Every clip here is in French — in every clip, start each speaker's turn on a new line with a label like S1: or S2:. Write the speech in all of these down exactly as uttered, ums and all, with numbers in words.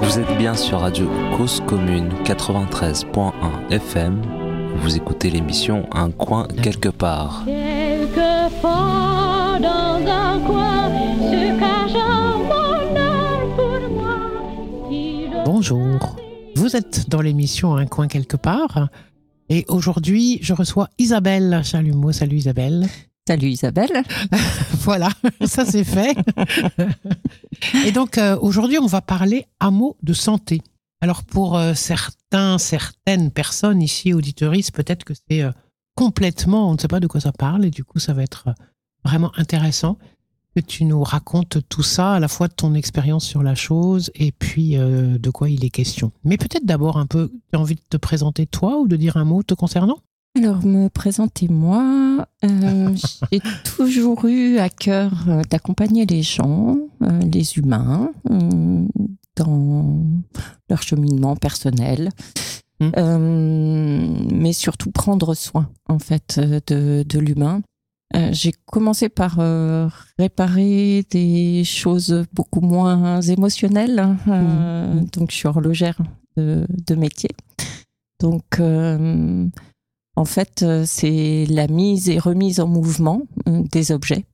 S1: Vous êtes bien sur Radio Cause Commune quatre-vingt-treize point un F M. Vous écoutez l'émission Un coin quelque part.
S2: Quelquefois dans un coin se cache un bonheur pour moi.
S3: Bonjour, vous êtes dans l'émission Un coin quelque part et aujourd'hui je reçois Isabelle Chalumeau. Salut Isabelle.
S4: Salut Isabelle.
S3: Voilà, ça c'est fait. Et donc euh, aujourd'hui on va parler hameau de santé. Alors pour euh, certains, certaines personnes ici auditeuristes, peut-être que c'est euh, complètement, on ne sait pas de quoi ça parle et du coup ça va être euh, vraiment intéressant que tu nous racontes tout ça, à la fois de ton expérience sur la chose et puis euh, de quoi il est question. Mais peut-être d'abord un peu, tu as envie de te présenter toi ou de dire un mot te concernant ?
S4: Alors, me présenter moi, euh, j'ai toujours eu à cœur euh, d'accompagner les gens, euh, les humains, euh, dans leur cheminement personnel, mmh. euh, mais surtout prendre soin, en fait, de, de l'humain. Euh, j'ai commencé par euh, réparer des choses beaucoup moins émotionnelles, euh, mmh. donc je suis horlogère de, de métier. Donc... Euh, En fait, c'est la mise et remise en mouvement des objets.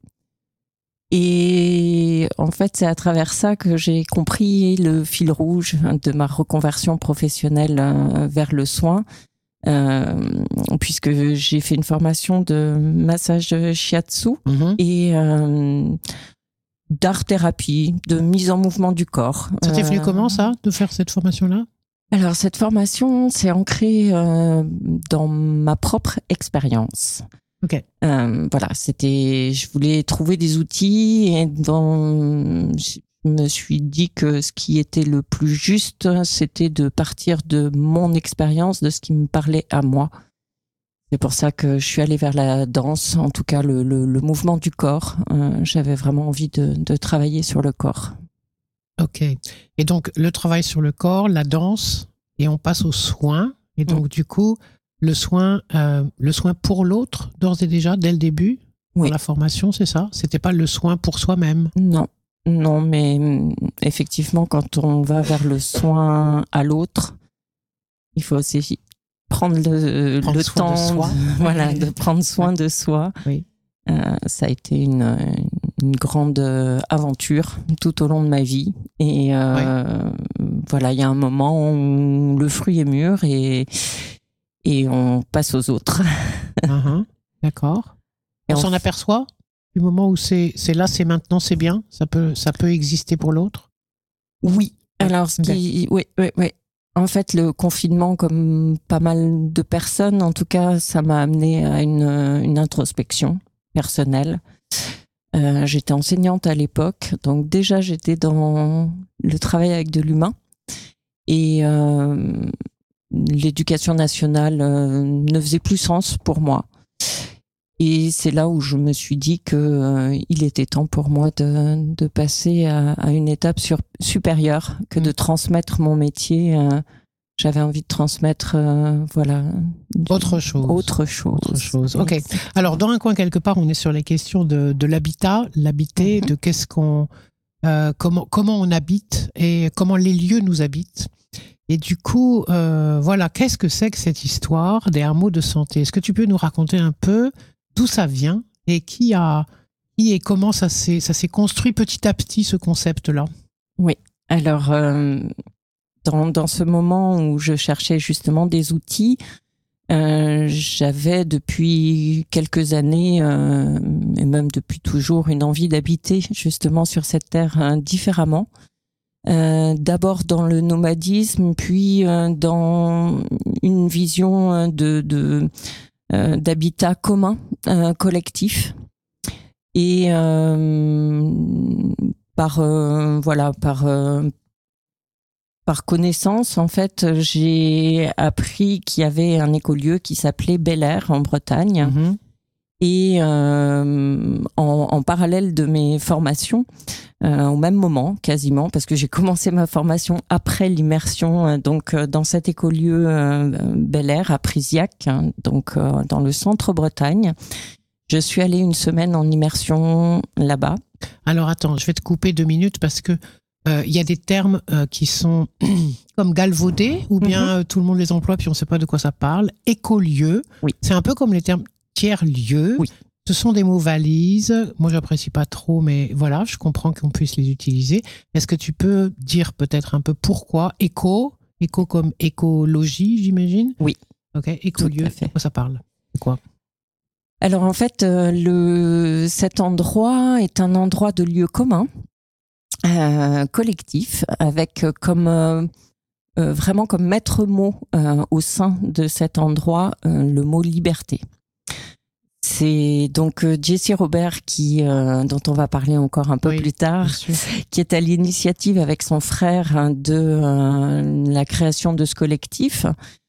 S4: Et en fait, c'est à travers ça que j'ai compris le fil rouge de ma reconversion professionnelle vers le soin, euh, puisque j'ai fait une formation de massage shiatsu mmh. et euh, d'art-thérapie, de mise en mouvement du corps.
S3: Ça t'est venu euh, comment ça, de faire cette formation-là ?
S4: Alors, cette formation, c'est ancré euh, dans ma propre expérience.
S3: Ok.
S4: Euh, voilà, c'était, je voulais trouver des outils et dans, je me suis dit que ce qui était le plus juste, c'était de partir de mon expérience, de ce qui me parlait à moi. C'est pour ça que je suis allée vers la danse, en tout cas le, le, le mouvement du corps. Euh, j'avais vraiment envie de, de travailler sur le corps.
S3: Ok. Et donc, le travail sur le corps, la danse, et on passe aux soins. Et donc, mmh. du coup, le soin, euh, le soin pour l'autre, d'ores et déjà, dès le début, oui. dans la formation, c'est ça ? C'était pas le soin pour soi-même ?
S4: Non. Non, mais effectivement, quand on va vers le soin à l'autre, il faut aussi prendre le,
S3: prendre
S4: le
S3: soin
S4: temps
S3: de, soi.
S4: de, voilà, de prendre soin de soi.
S3: Oui.
S4: Euh, ça a été une, une grande aventure tout au long de ma vie. Et euh, oui. voilà, il y a un moment où le fruit est mûr et, et on passe aux autres.
S3: Uh-huh. D'accord. Et on, on s'en f... aperçoit du moment où c'est, c'est là, c'est maintenant, c'est bien. Ça peut, ça peut exister pour l'autre.
S4: Oui. Alors, ce qui, oui, oui, oui. En fait, le confinement, comme pas mal de personnes, en tout cas, ça m'a amené à une, une introspection personnelle. Euh, j'étais enseignante à l'époque, donc déjà j'étais dans le travail avec de l'humain et euh, l'éducation nationale euh, ne faisait plus sens pour moi. Et c'est là où je me suis dit que euh, il était temps pour moi de, de passer à, à une étape sur, supérieure que mmh. de transmettre mon métier. Euh, J'avais envie de transmettre, euh, voilà,
S3: autre chose.
S4: Autre chose.
S3: Autre chose. Ok. Alors, dans un coin quelque part, on est sur les questions de, de l'habitat, l'habiter, mm-hmm. de qu'est-ce qu'on, euh, comment, comment on habite et comment les lieux nous habitent. Et du coup, euh, voilà, qu'est-ce que c'est que cette histoire des hameaux de santé ? Est-ce que tu peux nous raconter un peu d'où ça vient et qui a, qui et comment ça s'est, ça s'est construit petit à petit ce concept-là ?
S4: Oui. Alors. Euh... Dans, dans ce moment où je cherchais justement des outils, euh, j'avais depuis quelques années, euh, et même depuis toujours, une envie d'habiter justement sur cette terre euh, différemment. Euh, d'abord dans le nomadisme, puis euh, dans une vision de, de, euh, d'habitat commun, euh, collectif. Et euh, par, euh, voilà, par... Euh, Par connaissance, en fait, j'ai appris qu'il y avait un écolieu qui s'appelait Bel Air en Bretagne. Mmh. Et euh, en, en parallèle de mes formations, euh, au même moment quasiment, parce que j'ai commencé ma formation après l'immersion, euh, donc euh, dans cet écolieu euh, Bel Air à Priziac, hein, donc euh, dans le centre Bretagne. Je suis allée une semaine en immersion là-bas.
S3: Alors attends, je vais te couper deux minutes parce que euh, il y a des termes euh, qui sont comme galvaudés, ou bien
S4: Mhm.
S3: euh, tout le monde les emploie puis on ne sait pas de quoi ça parle. Écolieu,
S4: Oui.
S3: c'est un peu comme les termes tiers-lieu.
S4: Oui.
S3: Ce sont des mots valises. Moi, j'apprécie pas trop, mais voilà, je comprends qu'on puisse les utiliser. Est-ce que tu peux dire peut-être un peu pourquoi éco, éco comme écologie, j'imagine?
S4: Oui.
S3: Ok, écolieu,
S4: Tout à fait.
S3: de quoi ça parle? C'est quoi?
S4: Alors en fait, euh, le, cet endroit est un endroit de lieu commun, euh, collectif, avec euh, comme euh, euh, vraiment comme maître mot euh, au sein de cet endroit euh, le mot liberté. C'est donc euh, Jessie Robert qui, euh, dont on va parler encore un peu
S3: Oui,
S4: plus tard,
S3: Bien sûr.
S4: qui est à l'initiative avec son frère hein, de euh, la création de ce collectif.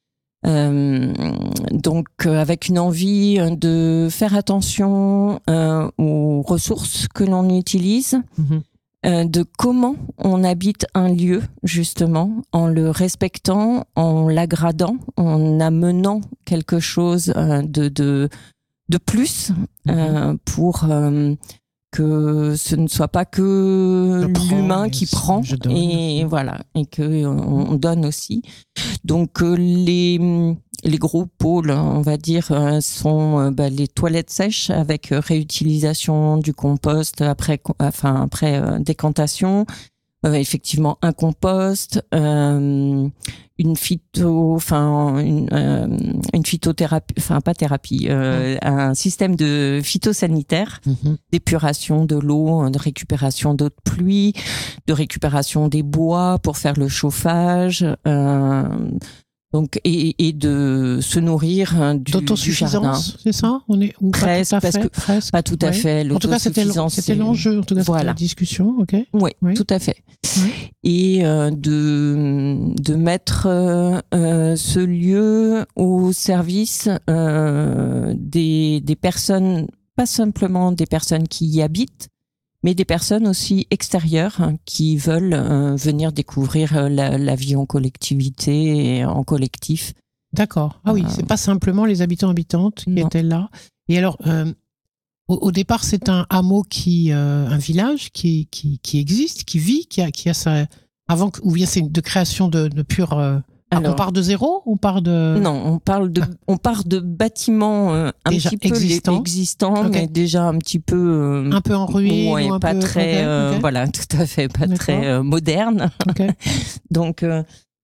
S4: Euh, donc euh, avec une envie de faire attention euh, aux ressources que l'on utilise,
S3: Mhm.
S4: euh, de comment on habite un lieu justement, en le respectant, en l'agradant, en amenant quelque chose euh, de, de de plus euh, pour euh, que ce ne soit pas que
S3: Je prends,
S4: l'humain
S3: et
S4: qui
S3: c'est-
S4: prend
S3: je donne.
S4: et voilà et que on, on donne aussi. Donc euh, les les gros pôles, on va dire, euh, sont euh, bah, les toilettes sèches avec euh, réutilisation du compost après co- enfin après euh, décantation. Euh, effectivement un compost, euh, une phyto, enfin une, euh, une phytothérapie, enfin pas thérapie, euh, un système de phytosanitaire,
S3: Mhm.
S4: d'épuration de l'eau, de récupération d'eau de pluie, de récupération des bois pour faire le chauffage, euh, donc et, et de se nourrir hein, du, du jardin.
S3: D'autosuffisance, c'est ça? On est ou pas
S4: Presque,
S3: tout à
S4: parce
S3: fait,
S4: que-
S3: presque.
S4: Pas tout à
S3: Ouais.
S4: fait.
S3: En tout cas, c'était
S4: L'autosuffisance,
S3: c'était
S4: c'est-
S3: l'enjeu. En tout cas, c'était
S4: Voilà.
S3: la discussion. Ok.
S4: Oui,
S3: Oui.
S4: tout à fait.
S3: Oui.
S4: Et euh, de, de mettre euh, euh, ce lieu au service euh, des, des personnes, pas simplement des personnes qui y habitent, mais des personnes aussi extérieures hein, qui veulent euh, venir découvrir euh, la, la vie en collectivité et en collectif.
S3: D'accord. Ah oui,
S4: Euh,
S3: c'est pas simplement les habitants habitantes qui
S4: non.
S3: étaient là. Et alors, euh, au, au départ, c'est un hameau qui, euh, un village qui, qui, qui existe, qui vit, qui a, qui a sa, avant que, ou bien c'est de création de, de pure. euh, ah,
S4: Alors-
S3: on part de zéro, on part de.
S4: Non, on parle de, on part de bâtiments euh, un
S3: Déjà
S4: petit peu les-
S3: existants.
S4: existants,
S3: Ok.
S4: mais déjà un petit peu euh,
S3: Un peu en ruine
S4: ouais,
S3: ou un
S4: pas
S3: peu.
S4: très,
S3: ok,
S4: euh,
S3: ok,
S4: voilà, tout à fait, pas
S3: D'accord.
S4: très euh, moderne.
S3: ok.
S4: Donc, euh,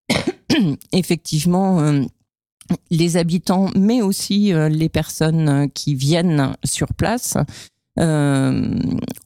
S4: effectivement, euh, les habitants, mais aussi euh, les personnes euh, qui viennent sur place, euh,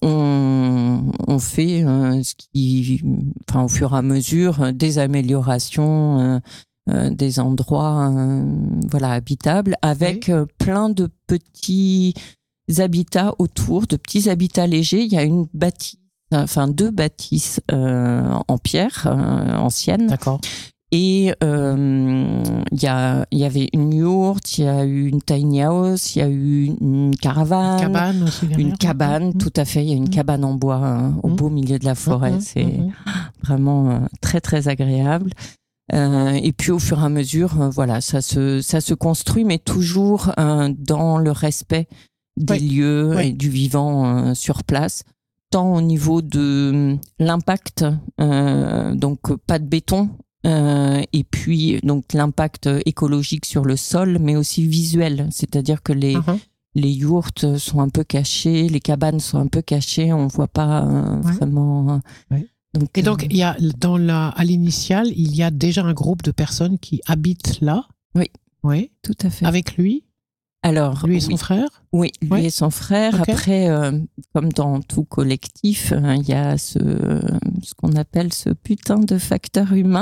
S4: ont, ont fait euh, ce qui, enfin, au fur et à mesure, euh, des améliorations. Euh, euh, des endroits euh, voilà habitables avec
S3: Oui.
S4: euh, plein de petits habitats autour, de petits habitats légers. Il y a une bâtisse, enfin deux bâtisses euh, en pierre euh, anciennes.
S3: D'accord.
S4: Et euh, il y a, il y avait une yourte, il y a eu une tiny house, il y a eu une caravane,
S3: Cabane aussi. derrière.
S4: une cabane,
S3: Mhm.
S4: tout à fait. Il y a une
S3: Mhm.
S4: cabane en bois hein, au
S3: Mhm.
S4: beau milieu de la forêt.
S3: Mhm,
S4: C'est
S3: mhm.
S4: vraiment euh, très très agréable. Euh, et puis au fur et à mesure, euh, voilà, ça se ça se construit, mais toujours euh, dans le respect des
S3: Oui.
S4: lieux
S3: Oui.
S4: et du vivant euh, sur place, tant au niveau de l'impact, euh, donc pas de béton, euh, et puis donc l'impact écologique sur le sol, mais aussi visuel, c'est-à-dire que les
S3: Mhm.
S4: les yourtes sont un peu cachées, les cabanes sont un peu cachées, on voit pas euh,
S3: Ouais.
S4: vraiment. euh,
S3: Ouais.
S4: Donc,
S3: Et donc, il y a, dans la, à l'initiale, il y a déjà un groupe de personnes qui habitent là.
S4: Oui.
S3: Oui.
S4: tout à fait.
S3: Avec lui,
S4: Alors,
S3: lui et
S4: oui.
S3: son frère.
S4: Oui, lui
S3: Ouais.
S4: et son frère.
S3: Ok.
S4: Après, euh, comme dans tout collectif, euh, il y a ce, ce qu'on appelle ce putain de facteur humain,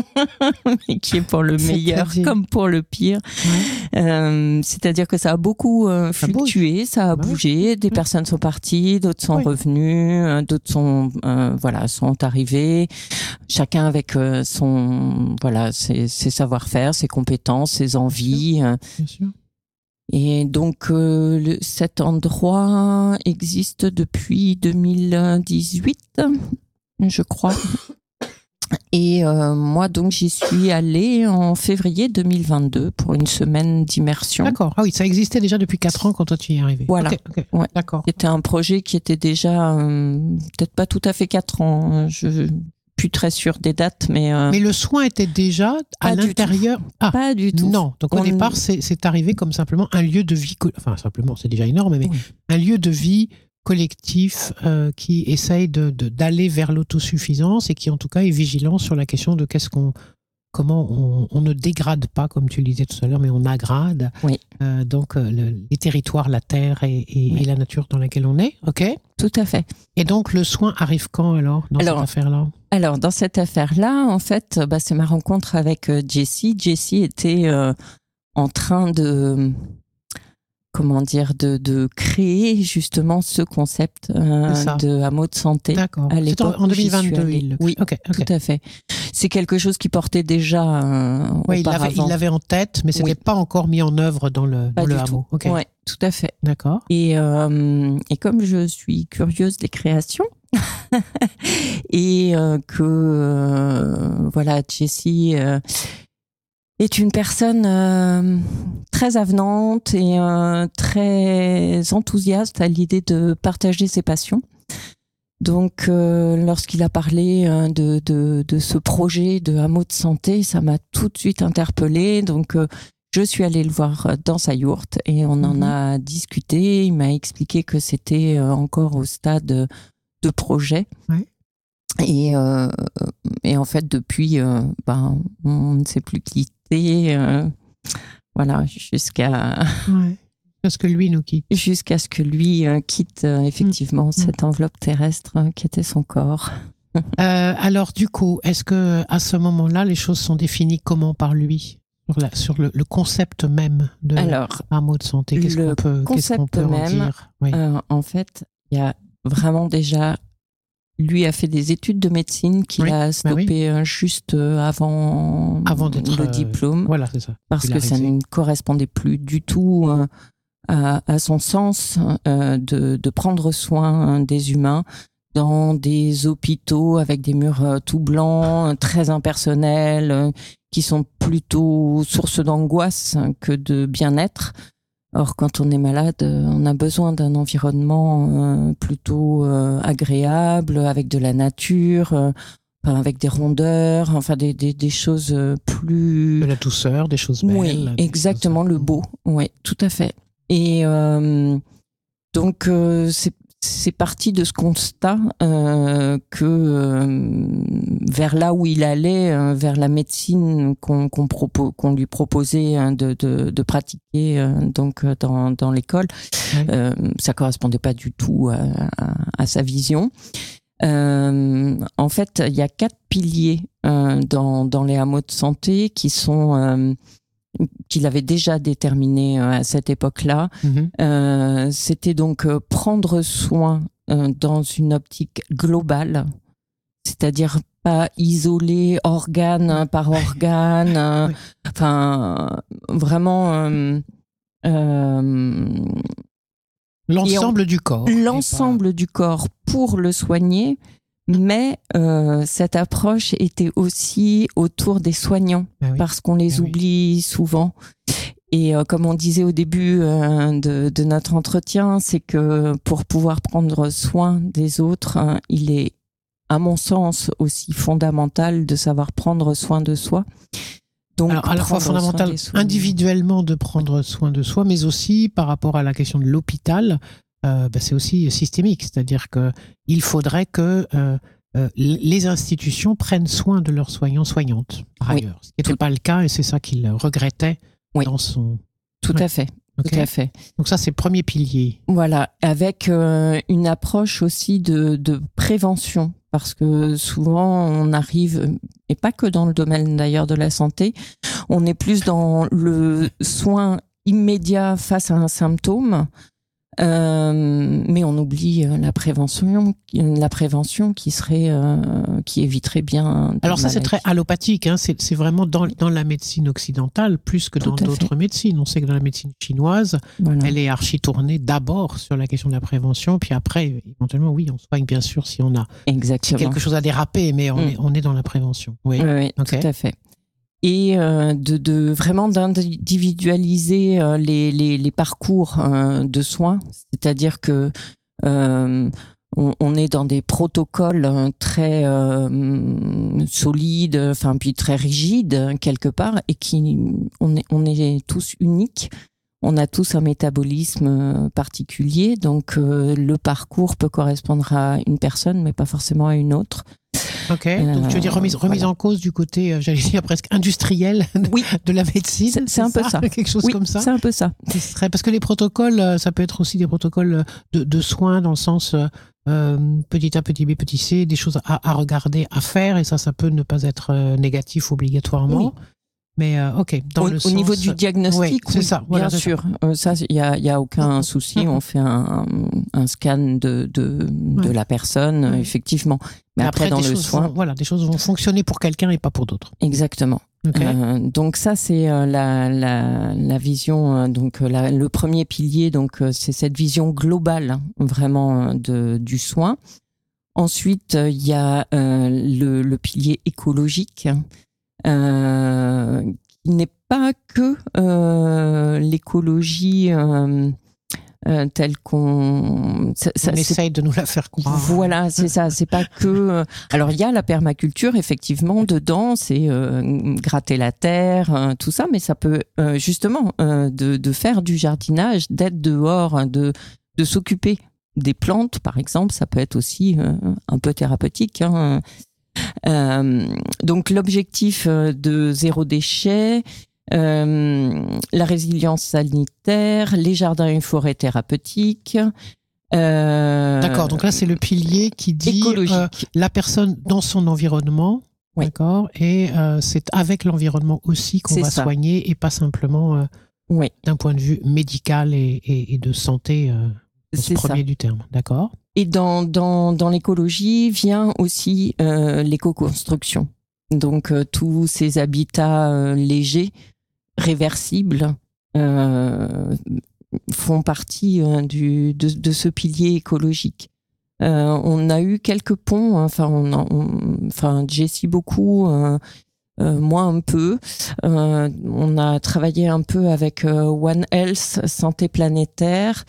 S4: mais qui est pour le meilleur
S3: C'est-à-dire
S4: comme pour le pire.
S3: Ouais.
S4: Euh, C'est-à-dire que ça a beaucoup euh,
S3: Ça bouge.
S4: fluctué, ça a
S3: Bah oui.
S4: bougé. Des
S3: Ouais.
S4: personnes sont parties, d'autres sont
S3: Oui.
S4: revenues, euh, d'autres sont euh, voilà sont arrivés. Chacun avec euh, son voilà ses, ses savoir-faire, ses compétences, ses envies. euh,
S3: Bien sûr.
S4: Et donc, euh, le, cet endroit existe depuis deux mille dix-huit, je crois. Et euh, moi, donc, j'y suis allée en février deux mille vingt-deux pour une semaine d'immersion.
S3: D'accord. Ah oui, ça existait déjà depuis quatre ans quand toi tu y es arrivé.
S4: Voilà.
S3: Ok, ok.
S4: Ouais.
S3: D'accord.
S4: C'était un projet qui était déjà euh, peut-être pas tout à fait quatre ans. Je, plus très sûre des dates, mais euh,
S3: Mais le soin était déjà à
S4: Pas du
S3: l'intérieur. Ah,
S4: pas du tout.
S3: non. Donc au
S4: On-
S3: départ, c'est, c'est arrivé comme simplement un lieu de vie. co- Enfin, simplement, c'est déjà énorme, mais
S4: Oui.
S3: un lieu de vie collectif euh, qui essaye de, de- d'aller vers l'autosuffisance et qui, en tout cas, est vigilant sur la question de qu'est-ce qu'on, comment on, on ne dégrade pas, comme tu le disais tout à l'heure, mais on agrade.
S4: Oui.
S3: Euh, donc euh, le- les territoires, la terre et, et-
S4: Oui.
S3: et la nature dans laquelle on est. Ok.
S4: Tout à fait.
S3: Et donc le soin arrive quand alors dans
S4: Alors,
S3: cette affaire-là?
S4: Alors, dans cette affaire-là, en fait, bah, c'est ma rencontre avec euh, Jessie. Jessie était euh, en train de, comment dire, de, de créer justement ce concept euh,
S3: C'est ça.
S4: de hameau de santé.
S3: D'accord.
S4: à
S3: C'est en,
S4: l'époque
S3: en
S4: où j'y suis
S3: deux mille vingt-deux.
S4: allée.
S3: Il le-
S4: Oui,
S3: Ok. ok.
S4: Tout à fait. C'est quelque chose qui portait déjà euh,
S3: Oui, il l'avait,
S4: auparavant.
S3: il l'avait en tête, mais c'était
S4: Oui.
S3: pas encore mis en œuvre dans le,
S4: Pas
S3: dans le
S4: du
S3: hameau.
S4: tout.
S3: Ok.
S4: Ouais, tout à fait.
S3: D'accord.
S4: Et, euh, et comme je suis curieuse des créations, et euh, que euh, voilà, Jessie euh, est une personne euh, très avenante et euh, très enthousiaste à l'idée de partager ses passions. Donc, euh, lorsqu'il a parlé euh, de, de, de ce projet de hameau de santé, ça m'a tout de suite interpellée. Donc, euh, je suis allée le voir dans sa yourte et on en
S3: Mhm.
S4: a discuté. Il m'a expliqué que c'était euh, encore au stade de projet.
S3: Ouais.
S4: Et, euh, et en fait, depuis, euh, ben, on ne s'est plus quitté. euh, voilà, jusqu'à
S3: Ouais. Parce que lui nous quitte.
S4: jusqu'à ce que lui euh, quitte euh, effectivement cette enveloppe terrestre euh, qui était son corps.
S3: Euh, alors du coup, est-ce que à ce moment-là, les choses sont définies comment par lui sur, la, sur le, le concept même de
S4: Alors,
S3: hameau de santé? Qu'est-ce
S4: le
S3: qu'on peut, qu'est-ce qu'on
S4: concept
S3: peut en
S4: même,
S3: dire? Oui.
S4: euh, en fait, il y a vraiment déjà. Lui a fait des études de médecine qu'il
S3: Oui,
S4: a
S3: bah
S4: stoppé euh, juste euh, avant,
S3: Avant d'être,
S4: le
S3: euh,
S4: diplôme.
S3: Voilà, c'est ça.
S4: Parce que ça
S3: Popularisé.
S4: ne correspondait plus du tout euh, à, à son sens euh, de, de prendre soin des humains dans des hôpitaux avec des murs euh, tout blancs, euh, très impersonnels, euh, qui sont plutôt source d'angoisse que de bien-être. Or, quand on est malade, euh, on a besoin d'un environnement euh, plutôt euh, agréable, avec de la nature, euh, enfin, avec des rondeurs, enfin des, des, des choses euh, plus...
S3: De la douceur, des choses belles.
S4: Oui,
S3: des
S4: exactement,
S3: choses-
S4: le beau. Oui, tout à fait. Et euh, donc, euh, c'est c'est parti de ce constat euh, que euh, vers là où il allait, euh, vers la médecine qu'on qu'on propo- qu'on lui proposait hein, de, de, de pratiquer euh, donc euh, dans, dans l'école,
S3: Ouais.
S4: euh, ça correspondait pas du tout à, à, à sa vision. Euh, en fait, il y a quatre piliers euh, dans, dans les hameaux de santé qui sont euh, qu'il avait déjà déterminés euh, à cette époque-là.
S3: Mhm.
S4: Euh, c'était donc euh, prendre soin euh, dans une optique globale, c'est-à-dire pas isoler organe par organe, euh,
S3: Oui.
S4: enfin vraiment euh, euh,
S3: L'ensemble du corps.
S4: l'ensemble du corps pour le soigner, mais euh, cette approche était aussi autour des soignants,
S3: Ah oui.
S4: parce qu'on les
S3: Ah oui.
S4: oublie souvent. Et euh, comme on disait au début euh, de, de notre entretien, c'est que pour pouvoir prendre soin des autres, hein, il est, à mon sens, aussi fondamental de savoir prendre soin de soi. Donc,
S3: Alors, à la fois
S4: prendre soin
S3: fondamental
S4: des soignants.
S3: individuellement de prendre soin de soi, mais aussi par rapport à la question de l'hôpital, euh, ben, c'est aussi systémique. C'est-à-dire qu'il faudrait que euh, euh, les institutions prennent soin de leurs soignants, soignantes, par
S4: Oui.
S3: ailleurs. Ce qui n'était
S4: Tout-
S3: pas le cas, et c'est ça qu'il regrettait
S4: Oui.
S3: dans son...
S4: Tout
S3: Ouais.
S4: à fait,
S3: Ok.
S4: tout à fait.
S3: Donc ça, c'est le premier pilier.
S4: Voilà, avec euh, une approche aussi de, de prévention, parce que souvent on arrive, et pas que dans le domaine d'ailleurs de la santé, on est plus dans le soin immédiat face à un symptôme, euh, mais on oublie euh, la prévention, la prévention qui serait, euh, qui éviterait bien. des
S3: Alors ça, c'est très
S4: maladies.
S3: allopathique. Hein. C'est, c'est vraiment dans, dans la médecine occidentale, plus que dans
S4: Tout à
S3: d'autres
S4: fait.
S3: médecines. On sait que dans la médecine chinoise,
S4: Voilà.
S3: elle est archi tournée d'abord sur la question de la prévention, puis après, éventuellement, oui, on soigne bien sûr si on a si
S4: Exactement.
S3: quelque chose à déraper, mais on,
S4: Mm.
S3: est, on est dans la prévention. Oui.
S4: Oui, oui,
S3: Ok.
S4: tout à fait. Et euh, de, de vraiment d'individualiser euh, les, les, les parcours euh, de soins, c'est-à-dire que euh, on, on est dans des protocoles très euh, solides, enfin puis très rigides quelque part, et qui on est on est tous uniques. On a tous un métabolisme particulier, donc euh, le parcours peut correspondre à une personne, mais pas forcément à une autre.
S3: Ok, donc tu veux dire remise, remise
S4: voilà.
S3: en cause du côté, euh, j'allais dire presque industriel
S4: Oui.
S3: de la médecine.
S4: C'est, c'est un peu ça.
S3: Quelque chose
S4: oui,
S3: comme ça.
S4: c'est un peu ça.
S3: Ce serait, parce que les protocoles, euh, ça peut être aussi des protocoles de, de soins dans le sens euh, euh, petit A, petit B, petit C, des choses à, à regarder, à faire, et ça, ça peut ne pas être euh, négatif obligatoirement.
S4: Oui.
S3: Mais euh, ok, dans
S4: Au,
S3: le
S4: au
S3: sens...
S4: niveau du diagnostic,
S3: oui, c'est
S4: oui,
S3: ça, voilà,
S4: bien
S3: c'est
S4: sûr. Euh, ça, il y a, y a aucun souci. On fait un, un scan de de, de
S3: Ouais.
S4: la personne,
S3: Ouais.
S4: effectivement. Mais
S3: Mais
S4: après, dans
S3: des
S4: le
S3: choses
S4: soin,
S3: vont- voilà, des choses vont fonctionner pour quelqu'un et pas pour d'autres.
S4: exactement.
S3: Ok.
S4: Euh, donc ça, c'est euh, la, la la vision. euh, Donc euh, la, le premier pilier, donc euh, c'est cette vision globale, hein, vraiment euh, de du soin. Ensuite, euh, il y a euh, le, le pilier écologique, euh, qui n'est pas que euh, l'écologie euh, euh, telle qu'on. Ça, ça,
S3: On
S4: c'est-
S3: essaye de nous la faire comprendre.
S4: Voilà, c'est ça. C'est pas que. euh, Alors il y a la permaculture, effectivement, dedans, c'est euh, gratter la terre, euh, tout ça, mais ça peut euh, justement euh, de, de faire du jardinage, d'être dehors, hein, de de s'occuper des plantes, par exemple, ça peut être aussi euh, un peu thérapeutique. Hein. Euh, donc l'objectif euh, de zéro déchet, euh, la résilience sanitaire, les jardins et forêts thérapeutiques. Euh,
S3: D'accord, donc là, c'est le pilier qui dit
S4: écologique.
S3: euh, la personne dans son environnement.
S4: Oui.
S3: D'accord, et euh, c'est avec l'environnement aussi qu'on
S4: C'est
S3: va
S4: ça.
S3: soigner et pas simplement euh,
S4: Oui,
S3: d'un point de vue médical et, et, et de santé euh, au
S4: c'est ça.
S3: premier du terme. D'accord.
S4: Et dans, dans, dans l'écologie vient aussi euh, l'éco-construction. Donc euh, tous ces habitats euh, légers, réversibles, euh, font partie euh, du, de, de ce pilier écologique. Euh, on a eu quelques ponts, hein, enfin, on, a- on, enfin Jessie beaucoup, euh, euh, moi un peu. Euh, on a travaillé un peu avec euh, One Health, Santé Planétaire,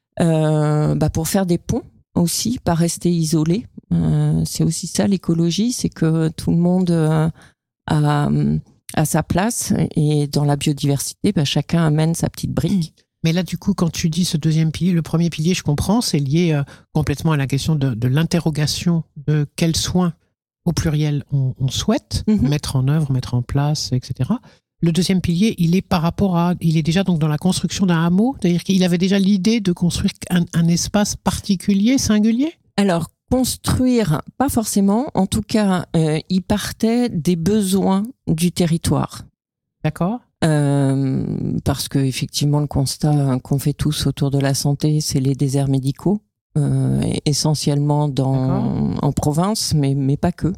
S4: euh, bah, pour faire des ponts aussi, pas rester isolé. Euh, c'est aussi ça l'écologie, c'est que tout le monde euh, a, a sa place, et dans la biodiversité, bah, chacun amène sa petite brique.
S3: Mais là, du coup, quand tu dis ce deuxième pilier, le premier pilier, je comprends, c'est lié euh, complètement à la question de, de l'interrogation de quels soins, au pluriel, on, on souhaite
S4: Mhm.
S3: mettre en œuvre, mettre en place, et cetera. Le deuxième pilier, il est par rapport à, il est déjà donc dans la construction d'un hameau, c'est-à-dire qu'il avait déjà l'idée de construire un, un espace particulier, singulier.
S4: Alors, construire, pas forcément. En tout cas, euh, il partait des besoins du territoire.
S3: D'accord.
S4: Euh, parce que effectivement, le constat qu'on fait tous autour de la santé, c'est les déserts médicaux, euh, essentiellement dans, en province, mais, mais pas que.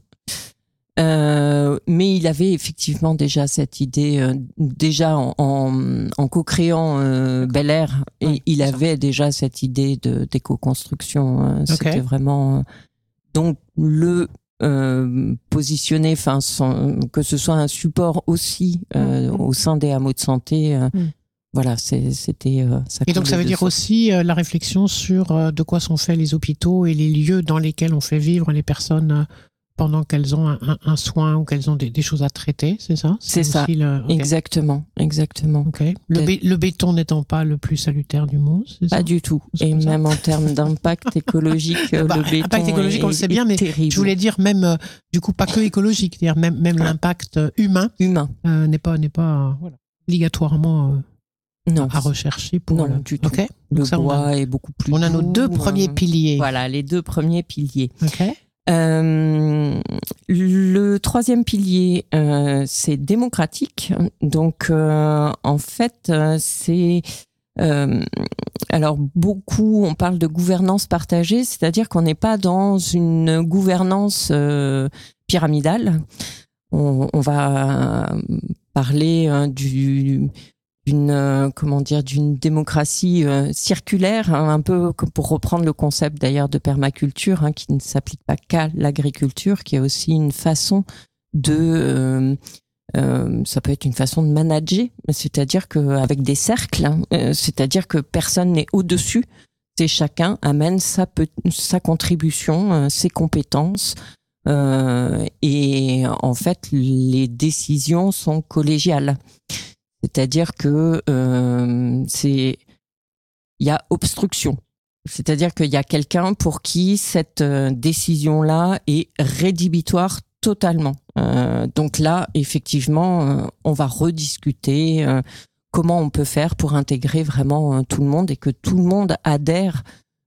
S4: Euh, mais il avait effectivement déjà cette idée, euh, déjà en, en, en co-créant euh, Bel Air, et
S3: Ouais,
S4: il
S3: c'est ça.
S4: avait déjà cette idée de d'éco-construction. euh, C'était
S3: Ok.
S4: vraiment euh, donc le euh, positionner, enfin que ce soit un support aussi euh,
S3: Mhm.
S4: au sein des hameaux de santé. euh,
S3: Mhm.
S4: Voilà, c'est- c'était. euh, ça
S3: Et donc, ça
S4: coulait
S3: veut
S4: de
S3: dire
S4: source.
S3: aussi euh, la réflexion sur euh, de quoi sont faits les hôpitaux et les lieux dans lesquels on fait vivre les personnes euh, pendant qu'elles ont un, un, un soin ou qu'elles ont des, des choses à traiter, c'est ça?
S4: C'est ça.
S3: aussi le- ok.
S4: Exactement, exactement.
S3: Ok. Le, bé- le béton n'étant pas le plus salutaire du monde, c'est ça?
S4: Pas du tout.
S3: C'est
S4: Et
S3: comme ça.
S4: même en termes d'impact écologique, euh,
S3: Bah,
S4: le béton
S3: impact écologique,
S4: est,
S3: on le sait
S4: est
S3: bien, mais
S4: terrible.
S3: Je voulais dire même, euh, du coup, pas que écologique, c'est-à-dire même, même l'impact euh, humain
S4: Humain.
S3: euh, n'est pas, n'est pas euh, voilà, obligatoirement euh,
S4: Non,
S3: à rechercher pour
S4: non,
S3: le-
S4: du tout.
S3: Ok.
S4: le
S3: Donc ça, on
S4: bois
S3: a,
S4: est beaucoup plus
S3: on a nos
S4: doux,
S3: deux premiers
S4: euh,
S3: piliers.
S4: Voilà, les deux premiers piliers.
S3: Ok.
S4: Euh, le troisième pilier, euh, c'est démocratique. Donc, euh, en fait, euh, c'est euh, alors beaucoup, on parle de gouvernance partagée, c'est-à-dire qu'on n'est pas dans une gouvernance euh, pyramidale. On, on va parler hein, du d'une euh, comment dire d'une démocratie euh, circulaire, hein, un peu comme pour reprendre le concept d'ailleurs de permaculture, hein, qui ne s'applique pas qu'à l'agriculture, qui est aussi une façon de euh, euh, ça peut être une façon de manager, c'est-à-dire que avec des cercles, hein, euh, c'est-à-dire que personne n'est au-dessus. et chacun amène sa, pe- sa contribution, euh, ses compétences. Euh, et en fait, les décisions sont collégiales. C'est-à-dire que euh, c'est, il y a obstruction. C'est-à-dire qu'il y a quelqu'un pour qui cette euh, décision-là est rédhibitoire totalement. Euh, donc là, effectivement, euh, on va rediscuter euh, comment on peut faire pour intégrer vraiment euh, tout le monde et que tout le monde adhère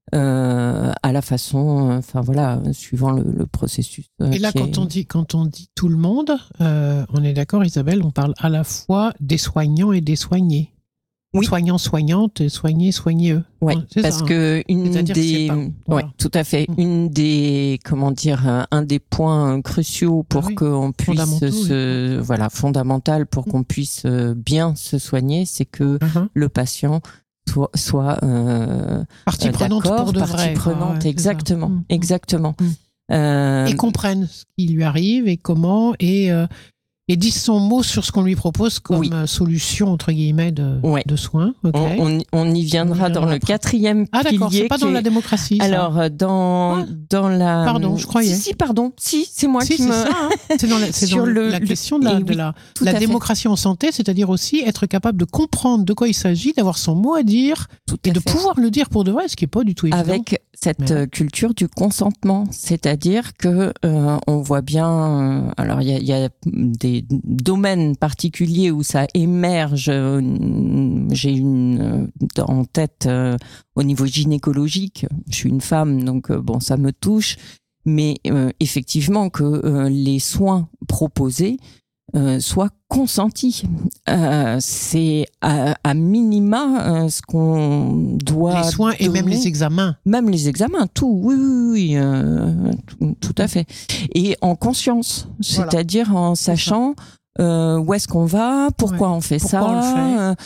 S4: euh, à la façon, enfin euh, voilà, suivant le, le processus. Euh,
S3: et là, quand est... on dit quand on dit tout le monde, euh, on est d'accord, Isabelle, on parle à la fois des soignants et des soignés. Oui. Soignants, soignantes, et soignés, soigneux.
S4: Oui, parce ça, que hein. une des, pas, voilà. ouais, tout à fait, mmh. une des, comment dire, un des points cruciaux pour ah oui. qu'on puisse se, oui. voilà, fondamental pour mmh. qu'on puisse bien se soigner, c'est que mmh. le patient soit, soit euh,
S3: partie prenante pour de
S4: partie
S3: vrai.
S4: prenante, ah ouais, exactement,
S3: mmh.
S4: exactement.
S3: Mmh. Euh, et comprenne ce qui lui arrive et comment et euh, Et dise son mot sur ce qu'on lui propose comme oui. solution, entre guillemets, de, ouais. de soins. Okay.
S4: On, on, on y viendra dans le quatrième
S3: ah,
S4: pilier.
S3: Ah d'accord, c'est pas dans est... la démocratie, ça.
S4: Alors, dans, ah. dans la...
S3: Pardon, je croyais.
S4: Si, si, pardon. Si, c'est moi
S3: si,
S4: qui
S3: c'est
S4: me...
S3: Ça, hein. C'est dans la, c'est dans le, la question de la, de la, oui, la démocratie en santé, c'est-à-dire aussi être capable de comprendre de quoi il s'agit, d'avoir son mot à dire,
S4: tout
S3: et
S4: à
S3: de
S4: fait.
S3: pouvoir le dire pour de vrai, ce qui n'est pas du tout évident.
S4: Avec cette Mais... culture du consentement, c'est-à-dire que euh, on voit bien... Euh, alors, il y a, y a des domaines particulier où ça émerge, euh, j'ai une euh, en tête euh, au niveau gynécologique, je suis une femme donc euh, bon ça me touche, mais euh, effectivement que euh, les soins proposés euh, soient consentis, euh, c'est à, à minima euh, ce qu'on doit
S3: les soins donner. Et même les examens
S4: même les examens tout oui oui, oui euh, tout, tout à fait et en conscience, voilà. C'est-à-dire en sachant Euh, où est-ce qu'on va, pourquoi ouais. on fait
S3: pourquoi
S4: ça,
S3: on le fait.
S4: Euh,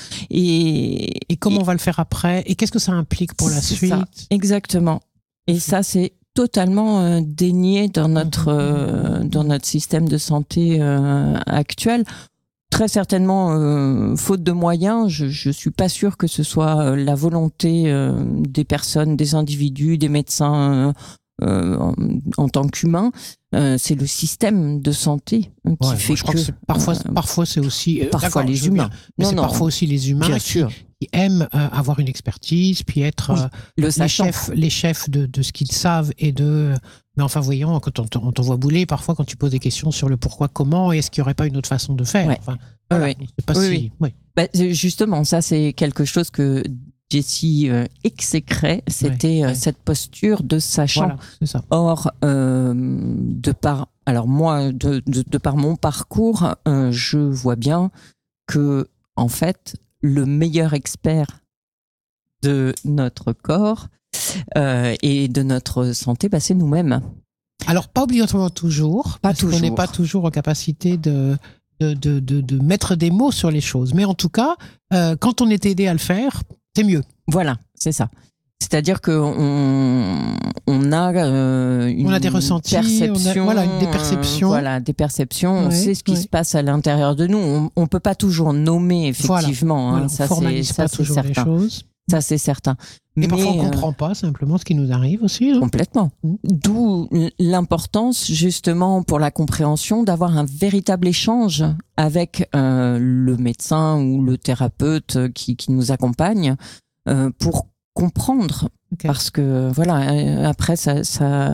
S4: et,
S3: et comment
S4: et,
S3: on va le faire après, et qu'est-ce que ça implique pour la suite.
S4: Ça, exactement. Et ça, c'est totalement euh, dénié dans notre euh, dans notre système de santé euh, actuel. Très certainement, euh, faute de moyens, je, je suis pas sûre que ce soit la volonté euh, des personnes, des individus, des médecins. Euh, Euh, en, en tant qu'humain, euh, c'est le système de santé euh, qui
S3: ouais,
S4: fait
S3: je crois
S4: que,
S3: que parfois,
S4: euh,
S3: parfois c'est aussi euh,
S4: parfois les humains,
S3: mais
S4: non,
S3: c'est
S4: non,
S3: parfois aussi les humains qui, qui aiment euh, avoir une expertise, puis être
S4: oui,
S3: euh,
S4: le
S3: les chefs, les chefs de, de ce qu'ils savent et de. Mais enfin, voyons, quand on, on t'en voit bouler, parfois quand tu poses des questions sur le pourquoi, comment, est-ce qu'il n'y aurait pas une autre façon de faire.
S4: Ouais.
S3: Enfin, voilà,
S4: ouais.
S3: c'est pas
S4: oui,
S3: si.
S4: oui.
S3: Oui.
S4: Bah, justement, ça c'est quelque chose que Jessie euh, exécrait, c'était ouais, euh, ouais. cette posture de sachant.
S3: Voilà, c'est ça.
S4: Or, euh, de par, alors moi, de, de, de par mon parcours, euh, je vois bien que, en fait, le meilleur expert de notre corps euh, et de notre santé, bah, c'est nous-mêmes.
S3: Alors, pas obligatoirement toujours,
S4: pas
S3: parce
S4: toujours.
S3: qu'on n'est pas toujours en capacité de. De, de, de, de mettre des mots sur les choses. Mais en tout cas, euh, quand on est aidé à le faire, c'est mieux.
S4: Voilà, c'est ça. C'est-à-dire qu'on on a euh, une
S3: on a des ressentis,
S4: perception,
S3: on a, voilà, des perceptions.
S4: Euh, voilà, des perceptions.
S3: Ouais,
S4: on sait ce qui
S3: ouais.
S4: se passe à l'intérieur de nous. On ne peut pas toujours nommer, effectivement.
S3: Voilà,
S4: hein,
S3: voilà,
S4: ça,
S3: on formalise
S4: c'est,
S3: pas
S4: ça,
S3: toujours
S4: c'est
S3: les
S4: certain.
S3: choses.
S4: Ça, c'est certain.
S3: Et
S4: Mais
S3: parfois, on ne
S4: euh,
S3: comprend pas simplement ce qui nous arrive aussi. Hein.
S4: Complètement. Mmh. D'où l'importance, justement, pour la compréhension, d'avoir un véritable échange avec euh, le médecin ou le thérapeute qui, qui nous accompagne euh, pour comprendre. Okay. Parce que, voilà, après, ça... ça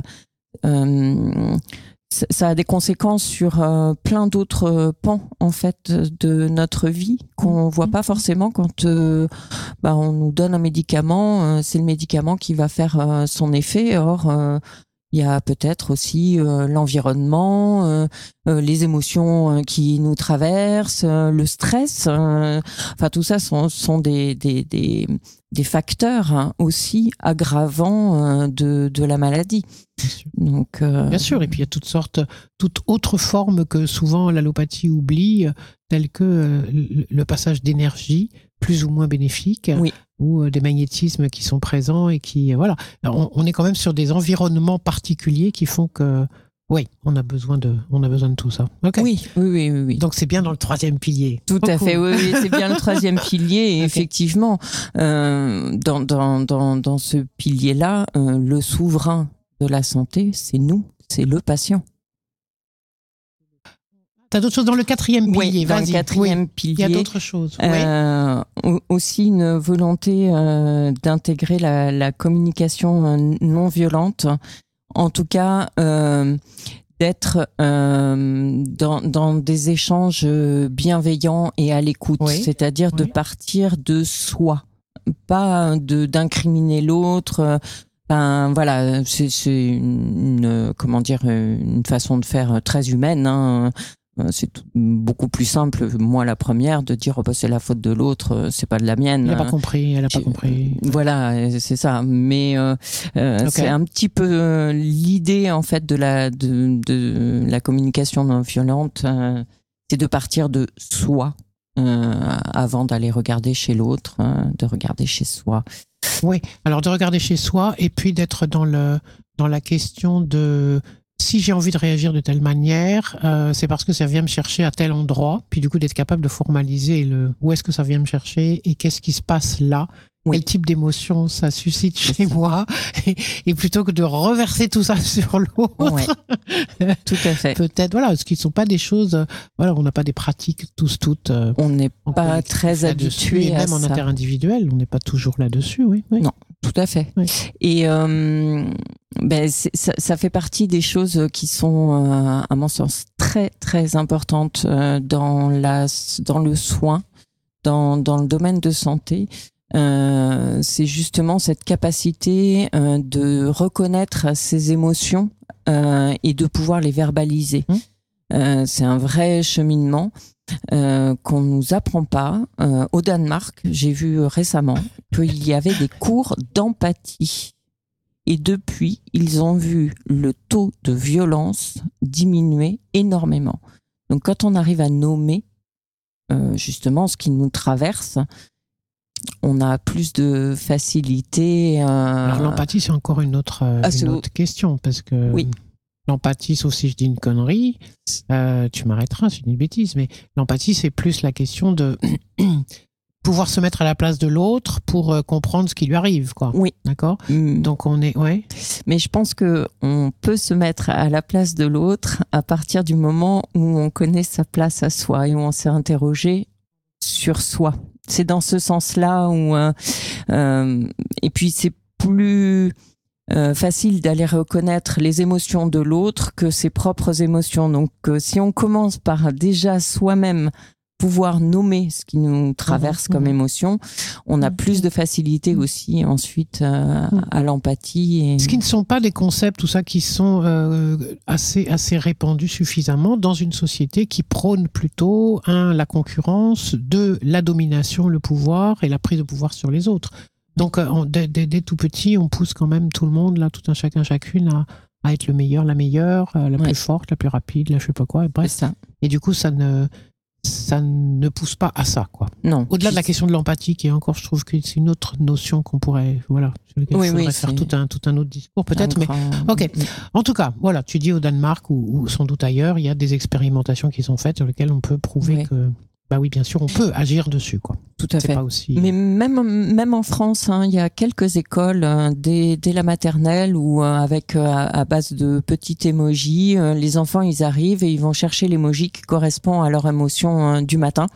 S4: euh, ça a des conséquences sur euh, plein d'autres pans en fait de notre vie qu'on voit pas forcément quand euh, bah, on nous donne un médicament, euh, c'est le médicament qui va faire euh, son effet. Or euh, il y a peut-être aussi euh, l'environnement, euh, euh, les émotions euh, qui nous traversent, euh, le stress. Euh, enfin, tout ça sont, sont des, des, des, des facteurs hein, aussi aggravants euh, de, de la maladie.
S3: Bien sûr.
S4: Donc, euh...
S3: Bien sûr, et puis il y a toutes sortes, toute autre forme que souvent l'allopathie oublie, telle que euh, le passage d'énergie plus ou moins bénéfique,
S4: oui.
S3: ou euh, des magnétismes qui sont présents et qui, euh, voilà. On, on est quand même sur des environnements particuliers qui font que Oui, on a besoin de, on a besoin de tout ça. Ok.
S4: Oui, oui, oui, oui, oui.
S3: Donc c'est bien dans le troisième pilier.
S4: Tout
S3: Oh,
S4: à
S3: cool.
S4: fait, oui, oui, c'est bien le troisième pilier. Et
S3: Ok.
S4: effectivement, euh, dans, dans, dans, dans ce pilier-là, euh, le souverain de la santé, c'est nous, c'est le patient.
S3: T'as d'autres choses dans le quatrième pilier.
S4: Oui, dans
S3: Vas-y.
S4: le quatrième
S3: Oui.
S4: pilier.
S3: Il y a d'autres choses. Oui.
S4: Euh, au- aussi une volonté euh, d'intégrer la, la communication euh, non violente, en tout cas euh, d'être euh, dans, dans des échanges bienveillants et à l'écoute,
S3: Oui.
S4: c'est-à-dire de
S3: Oui.
S4: partir de soi, pas de d'incriminer l'autre. Ben, voilà, c'est c'est une, une comment dire une façon de faire très humaine. Hein. C'est tout- beaucoup plus simple, moi la première, de dire oh, bah, c'est la faute de l'autre, c'est pas de la mienne.
S3: Il n'a pas compris. Elle a pas
S4: Tu-
S3: compris.
S4: Voilà, c'est ça. Mais euh, euh,
S3: Ok.
S4: c'est un petit peu euh, l'idée en fait de la de, de la communication non violente, euh, c'est de partir de soi euh, avant d'aller regarder chez l'autre, hein, de regarder chez soi.
S3: Oui. Alors de regarder chez soi et puis d'être dans le dans la question de si j'ai envie de réagir de telle manière, euh, c'est parce que ça vient me chercher à tel endroit. Puis du coup d'être capable de formaliser le où est-ce que ça vient me chercher et qu'est-ce qui se passe là.
S4: Oui.
S3: Quel type d'émotion ça suscite chez moi et, et plutôt que de reverser tout ça sur l'autre.
S4: Ouais, tout à fait.
S3: Peut-être, voilà, parce qu'ils ne sont pas des choses, euh, voilà, on n'a pas des pratiques tous, toutes. euh,
S4: On n'est
S3: en
S4: pas
S3: collectif
S4: très
S3: là-dessus,
S4: habitué
S3: et
S4: à
S3: même en
S4: ça.
S3: interindividuel, on n'est pas toujours là-dessus, oui. oui.
S4: Non. Tout à fait.
S3: Oui.
S4: Et euh, ben c'est- ça, ça fait partie des choses qui sont, euh, à mon sens, très très importantes euh, dans la dans le soin, dans dans le domaine de santé. Euh, c'est justement cette capacité euh, de reconnaître ses émotions euh, et de pouvoir les verbaliser.
S3: Mmh.
S4: Euh, c'est un vrai cheminement euh, qu'on nous apprend pas. Euh, au Danemark, j'ai vu récemment qu'il y avait des cours d'empathie. Et depuis, ils ont vu le taux de violence diminuer énormément. Donc quand on arrive à nommer euh, justement ce qui nous traverse, on a plus de facilité. Euh...
S3: Alors l'empathie, c'est encore une autre, euh,
S4: Ah,
S3: une
S4: c'est-
S3: autre question, parce que
S4: Oui.
S3: l'empathie, sauf si je dis une connerie, euh, tu m'arrêteras si je dis une bêtise, mais l'empathie, c'est plus la question de pouvoir se mettre à la place de l'autre pour euh, comprendre ce qui lui arrive, quoi.
S4: Oui.
S3: D'accord.
S4: Mm.
S3: Donc on est, ouais.
S4: Mais je pense que on peut se mettre à la place de l'autre à partir du moment où on connaît sa place à soi et où on s'est interrogé sur soi. C'est dans ce sens-là où euh, euh, et puis c'est plus euh, facile d'aller reconnaître les émotions de l'autre que ses propres émotions. Donc euh, si on commence par déjà soi-même pouvoir nommer ce qui nous traverse
S3: Mmh,
S4: comme
S3: mmh.
S4: émotion, on a
S3: Mmh.
S4: plus de facilité aussi ensuite euh,
S3: Mmh.
S4: à l'empathie. Et...
S3: Ce qui ne sont pas des concepts, tout ça, qui sont euh, assez, assez répandus suffisamment dans une société qui prône plutôt, un, la concurrence, deux, la domination, le pouvoir et la prise de pouvoir sur les autres. Donc, euh, on- dès, dès- dès tout petit, on pousse quand même tout le monde, là, tout un chacun, chacune, à, à être le meilleur, la meilleure, euh, la
S4: Ouais.
S3: plus forte, la plus rapide, la je sais pas quoi, et
S4: C'est
S3: bref.
S4: ça.
S3: Et du coup, ça ne, ça ne pousse pas à ça, quoi.
S4: Non.
S3: Au-delà de la
S4: Puis-
S3: question de l'empathie, qui est encore, je trouve que c'est une autre notion qu'on pourrait, voilà, sur laquelle
S4: Oui,
S3: il faudrait
S4: oui,
S3: faire
S4: c'est-
S3: tout un, tout un autre discours, peut-être,
S4: un
S3: mais
S4: grand-
S3: ok. en tout cas, voilà, tu dis au Danemark ou, ou sans doute ailleurs, il y a des expérimentations qui sont faites sur lesquelles on peut prouver
S4: Ouais.
S3: que, bah oui, bien sûr, on peut agir dessus, quoi.
S4: Tout à
S3: C'est
S4: fait.
S3: pas aussi.
S4: Mais même, même en France, hein, il y a quelques écoles euh, dès, dès la maternelle où euh, avec euh, à à base de petits emojis, euh, les enfants ils arrivent et ils vont chercher l'emoji qui correspond à leur émotion euh, du matin.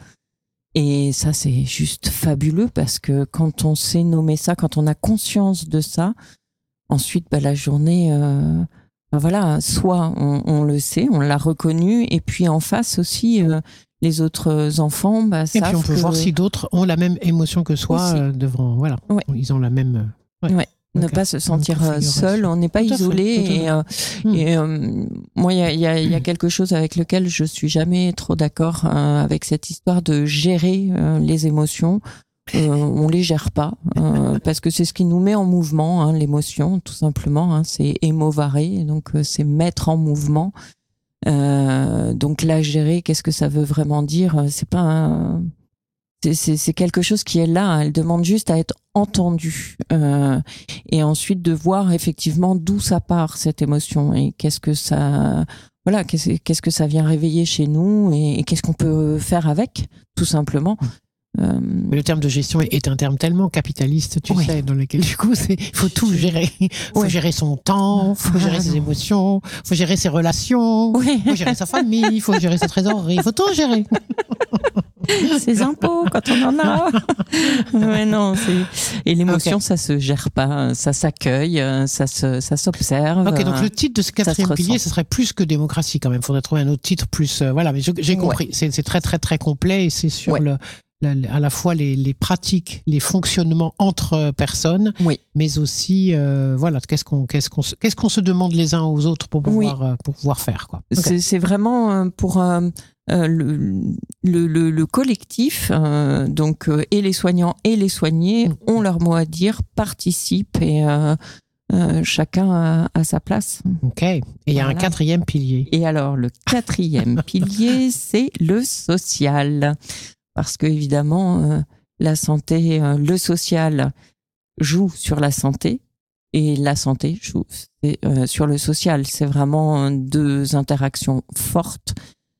S4: Et ça c'est juste fabuleux parce que quand on sait nommer ça, quand on a conscience de ça, ensuite bah, la journée, euh, ben voilà, soit on, on le sait, on l'a reconnu, et puis en face aussi. Euh, les autres enfants bah,
S3: Et
S4: savent
S3: puis on peut
S4: que
S3: voir si d'autres ont la même émotion que soi
S4: Aussi.
S3: euh, devant, voilà,
S4: Ouais.
S3: ils ont la même. euh,
S4: Ouais. ne
S3: Ok.
S4: pas se sentir
S3: Une
S4: euh,
S3: configuration.
S4: seul, on n'est pas
S3: Tout à fait,
S4: isolé.
S3: tout à fait.
S4: Et, euh,
S3: Hmm.
S4: et euh, moi, il y a, il y, a, il y a quelque chose avec lequel je suis jamais trop d'accord euh, avec cette histoire de gérer euh, les émotions. Euh, on les gère pas euh, parce que c'est ce qui nous met en mouvement, hein, l'émotion, tout simplement. Hein, c'est émovarer, donc euh, c'est mettre en mouvement. Euh, donc la gérer, qu'est-ce que ça veut vraiment dire ? C'est pas un, c'est, c'est, c'est quelque chose qui est là. Elle demande juste à être entendue euh, et ensuite de voir effectivement d'où ça part cette émotion et qu'est-ce que ça, voilà, qu'est-ce, qu'est-ce que ça vient réveiller chez nous et, et qu'est-ce qu'on peut faire avec, tout simplement. Euh...
S3: Le terme de gestion est, est un terme tellement capitaliste, tu
S4: oui.
S3: sais, dans lequel du coup, il faut tout gérer. Il faut ouais. gérer son temps, il faut ah, gérer non. ses émotions, il faut gérer ses relations, il oui. faut gérer sa famille, il faut gérer sa trésorerie, il faut tout gérer.
S4: Ses impôts, quand on en a. Mais non, c'est... Et l'émotion, okay. ça se gère pas, ça s'accueille, ça, se, ça s'observe.
S3: Ok, donc le titre de ce quatrième pilier, ce serait plus que démocratie quand même. Il faudrait trouver un autre titre plus... Euh, voilà, mais je, j'ai compris. Ouais. C'est, c'est très, très, très complet et c'est sur ouais. le... à la fois les, les pratiques, les fonctionnements entre personnes, oui. mais aussi euh, voilà qu'est-ce qu'on qu'est-ce qu'on qu'est-ce qu'on se demande les uns aux autres pour pouvoir oui. euh, pour pouvoir faire quoi. Okay.
S4: C'est, c'est vraiment pour euh, le, le, le, le collectif euh, donc euh, et les soignants et les soignés mmh. ont leur mot à dire, participent et euh, euh, chacun a, a sa place.
S3: Ok. Et il y a voilà. un quatrième pilier.
S4: Et alors le quatrième pilier, c'est le social. Parce que évidemment, euh, la santé, euh, le social joue sur la santé et la santé joue euh, sur le social. C'est vraiment deux interactions fortes.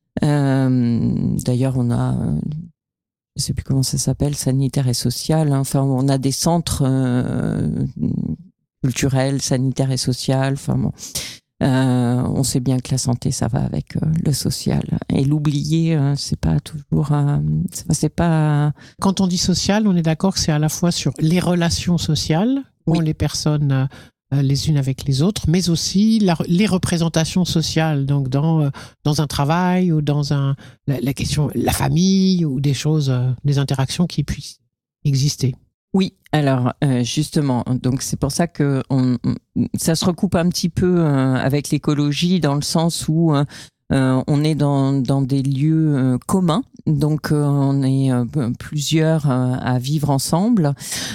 S4: Euh, d'ailleurs, on a, euh, je ne sais plus comment ça s'appelle, sanitaire et social. Enfin, on a des centres euh, culturels, sanitaires et social. Enfin bon. Euh, on sait bien que la santé, ça va avec euh, le social. Et l'oublier, euh, c'est pas toujours... Euh, c'est, c'est pas...
S3: Quand on dit social, on est d'accord que c'est à la fois sur les relations sociales, oui. où les personnes euh, les unes avec les autres, mais aussi la, les représentations sociales, donc dans, euh, dans un travail ou dans un, la, la question, la famille ou des choses, euh, des interactions qui puissent exister.
S4: Oui, alors euh, justement, donc c'est pour ça que on, ça se recoupe un petit peu euh, avec l'écologie dans le sens où euh, on est dans, dans des lieux euh, communs, donc euh, on est euh, plusieurs euh, à vivre ensemble.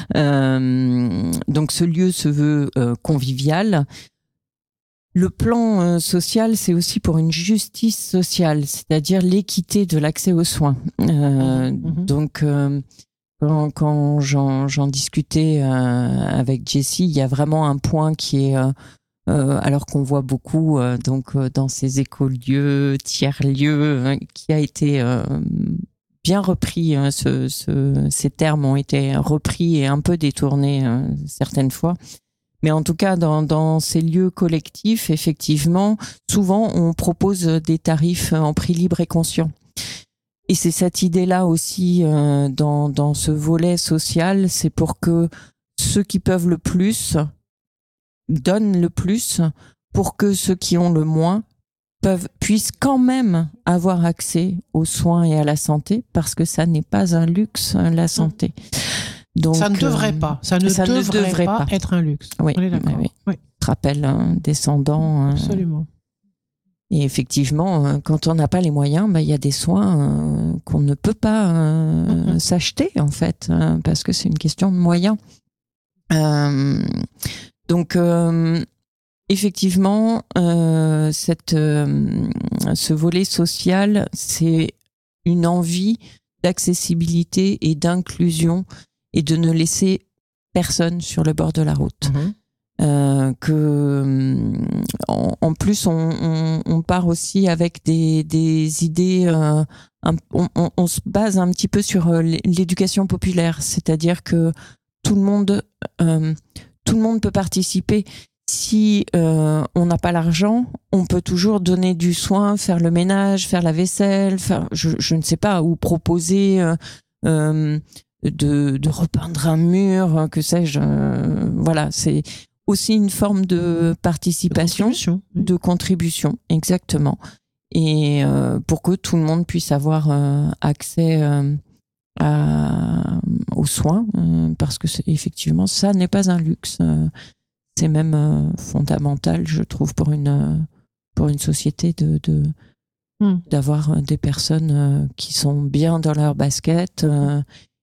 S4: Euh, donc ce lieu se veut euh, convivial. Le plan euh, social, c'est aussi pour une justice sociale, c'est-à-dire l'équité de l'accès aux soins. Euh, mmh. Donc euh, Quand, quand j'en, j'en discutais euh, avec Jessie, il y a vraiment un point qui est, euh, euh, alors qu'on voit beaucoup euh, donc euh, dans ces écolieux, tiers-lieux, hein, qui a été euh, bien repris. Hein, ce, ce, ces termes ont été repris et un peu détournés euh, certaines fois. Mais en tout cas, dans, dans ces lieux collectifs, effectivement, souvent on propose des tarifs en prix libre et conscient. Et c'est cette idée-là aussi euh, dans, dans ce volet social, c'est pour que ceux qui peuvent le plus donnent le plus, pour que ceux qui ont le moins peuvent, puissent quand même avoir accès aux soins et à la santé, parce que ça n'est pas un luxe, la santé. Donc,
S3: ça ne devrait euh, pas, ça ne, ça devrait, ne devrait pas, pas être un luxe.
S4: Oui,
S3: on est d'accord.
S4: Oui.
S3: Oui.
S4: Je te rappelle, hein, descendant.
S3: Absolument.
S4: Euh, Et effectivement, quand on n'a pas les moyens, bah, y a des soins euh, qu'on ne peut pas euh, mm-hmm. s'acheter, en fait, hein, parce que c'est une question de moyens. Euh, donc, euh, effectivement, euh, cette, euh, ce volet social, c'est une envie d'accessibilité et d'inclusion et de ne laisser personne sur le bord de la route. Mm-hmm. Euh, que en, en plus on, on, on part aussi avec des, des idées euh, un, on, on, on se base un petit peu sur l'éducation populaire, c'est-à-dire que tout le monde euh, tout le monde peut participer. Si euh, on n'a pas l'argent, on peut toujours donner du soin, faire le ménage, faire la vaisselle, faire je, je ne sais pas, ou proposer euh, euh, de, de repeindre un mur, que sais-je. Euh, voilà, c'est aussi une forme de participation, de contribution, de contribution exactement. Et euh, pour que tout le monde puisse avoir euh, accès euh, à, aux soins, euh, parce que c'est, effectivement, ça n'est pas un luxe. Euh, c'est même euh, fondamental, je trouve, pour une, pour une société de, de, mm. d'avoir des personnes euh, qui sont bien dans leur basket euh,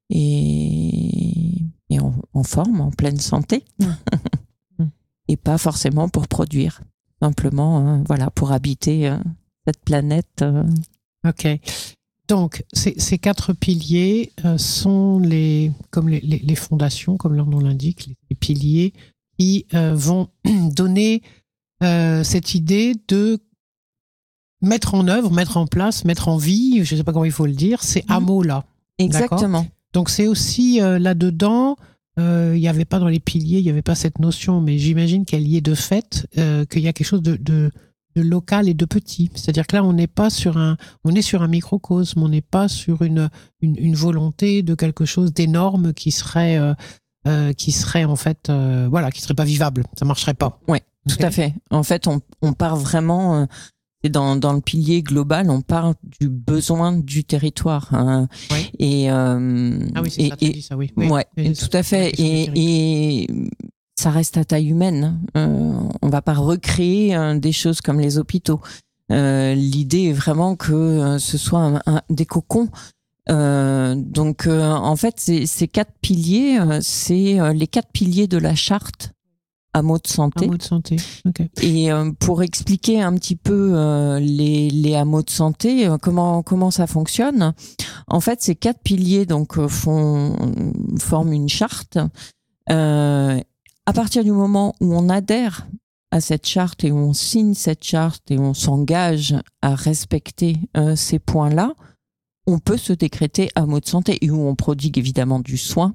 S4: et, et en, en forme, en pleine santé. Mm. Et pas forcément pour produire, simplement euh, voilà, pour habiter euh, cette planète. Euh.
S3: Ok. Donc, ces, ces quatre piliers euh, sont les, comme les, les, les fondations, comme leur nom l'indique, les, les piliers qui euh, vont donner euh, cette idée de mettre en œuvre, mettre en place, mettre en vie, je ne sais pas comment il faut le dire, ces
S4: Mmh.
S3: hameaux-là.
S4: Exactement.
S3: Donc, c'est aussi euh, là-dedans, euh, il n'y avait pas dans les piliers, il n'y avait pas cette notion, mais j'imagine qu'elle y est de fait, euh, qu'il y a quelque chose de, de, de local et de petit. C'est-à-dire que là, on n'est pas sur un, on est sur un microcosme, on n'est pas sur une, une, une volonté de quelque chose d'énorme qui serait, euh, euh, qui serait en fait, euh, voilà, qui serait pas vivable. Ça marcherait pas.
S4: Oui, tout
S3: Ok.
S4: à fait. En fait, on, on part vraiment, euh, c'est dans, dans le pilier global, on part du besoin du territoire. Hein.
S3: Oui.
S4: Et, euh,
S3: Ah oui, c'est
S4: et,
S3: ça, tu
S4: et-
S3: dis ça, oui.
S4: ouais,
S3: Oui,
S4: tout à fait.
S3: la question du territoire.
S4: Et, et ça reste à taille humaine. Euh, on va pas recréer euh, des choses comme les hôpitaux. Euh, L'idée est vraiment que euh, ce soit un, un- des cocons. Euh, donc, euh, en fait, ces, ces quatre piliers, euh, c'est euh, les quatre piliers de la charte hameaux de santé.
S3: Un mot de santé. Ok.
S4: Et euh, pour expliquer un petit peu euh, les, les hameaux de santé, euh, comment comment ça fonctionne. En fait, ces quatre piliers donc euh, font forment une charte. Euh, à partir du moment où on adhère à cette charte et où on signe cette charte et on s'engage à respecter euh, ces points-là, on peut se décréter hameau de santé et où on prodigue évidemment du soin.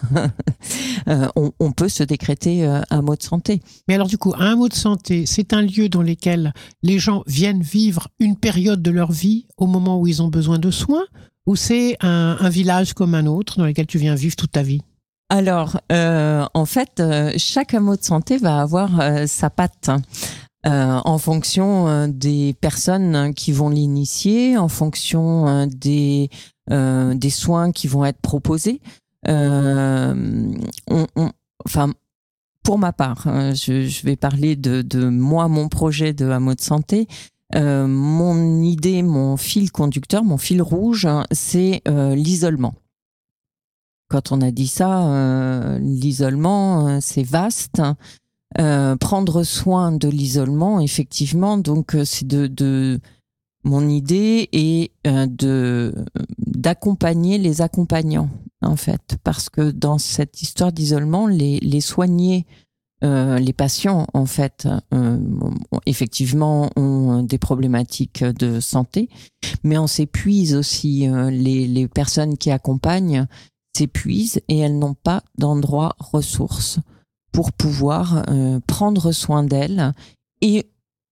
S4: euh, on, on peut se décréter euh, hameau de santé.
S3: Mais alors du coup, un mot de santé, c'est un lieu dans lequel les gens viennent vivre une période de leur vie au moment où ils ont besoin de soins, ou c'est un, un village comme un autre dans lequel tu viens vivre toute ta vie?
S4: Alors, euh, en fait, euh, chaque hameau de santé va avoir euh, sa patte. Euh, en fonction euh, des personnes qui vont l'initier, en fonction euh, des, euh, des soins qui vont être proposés. Euh, on, on, enfin, pour ma part, euh, je, je vais parler de, de moi, mon projet de hameau de santé. Euh, mon idée, mon fil conducteur, mon fil rouge, c'est euh, l'isolement. Quand on a dit ça, euh, l'isolement, euh, c'est vaste. Euh, prendre soin de l'isolement, effectivement, donc euh, c'est de, de mon idée est euh, de d'accompagner les accompagnants en fait, parce que dans cette histoire d'isolement, les les soignés, euh, les patients en fait, euh, effectivement ont des problématiques de santé, mais on s'épuise aussi. Euh, les les personnes qui accompagnent s'épuisent et elles n'ont pas d'endroit ressource pour pouvoir euh, prendre soin d'elle. Et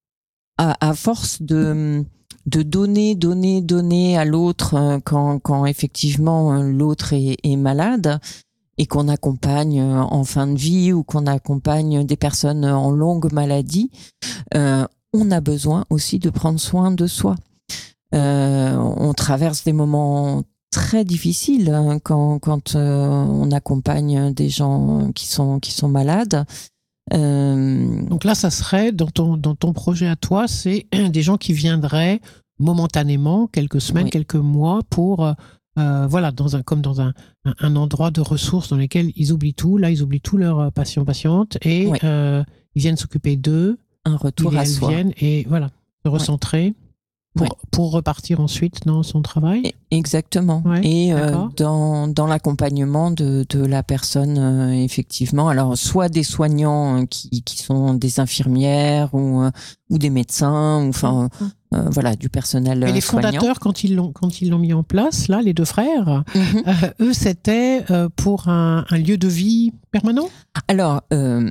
S4: à, à force de, de donner, donner, donner à l'autre euh, quand, quand effectivement euh, l'autre est, est malade et qu'on accompagne euh, en fin de vie ou qu'on accompagne des personnes en longue maladie, euh, on a besoin aussi de prendre soin de soi. Euh, on traverse des moments très difficile hein, quand, quand euh, on accompagne des gens qui sont, qui sont malades. Euh...
S3: Donc là, ça serait, dans ton, dans ton projet à toi, c'est des gens qui viendraient momentanément, quelques semaines,
S4: Oui.
S3: quelques mois, pour, euh, voilà, dans un, comme dans un, un, un endroit de ressources dans lequel ils oublient tout. Là, ils oublient tous leurs patients, patientes, et
S4: Oui.
S3: euh, ils viennent s'occuper d'eux.
S4: Un retour
S3: ils,
S4: à
S3: elles
S4: soi.
S3: viennent et voilà, se recentrer. Pour,
S4: Ouais.
S3: pour repartir ensuite dans son travail.
S4: Exactement.
S3: Ouais,
S4: et euh,
S3: d'accord.
S4: dans, dans l'accompagnement de, de la personne, euh, effectivement, alors soit des soignants euh, qui, qui sont des infirmières ou, euh, ou des médecins, ou enfin euh, voilà, du personnel
S3: Mais les
S4: soignant.
S3: fondateurs, quand ils l'ont quand ils l'ont mis en place, là, les deux frères,
S4: Mhm.
S3: euh, eux, c'était euh, pour un, un lieu de vie permanent.
S4: Alors, euh,